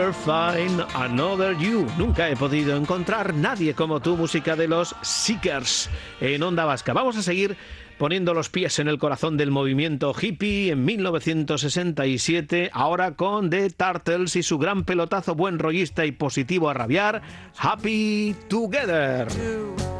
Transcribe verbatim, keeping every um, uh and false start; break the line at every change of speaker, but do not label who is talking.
Find Another You. Nunca he podido encontrar nadie como tú, música de los Seekers en Onda Vasca. Vamos a seguir poniendo los pies en el corazón del movimiento hippie en mil novecientos sesenta y siete, ahora con The Turtles y su gran pelotazo buen rollista y positivo a rabiar, Happy Together.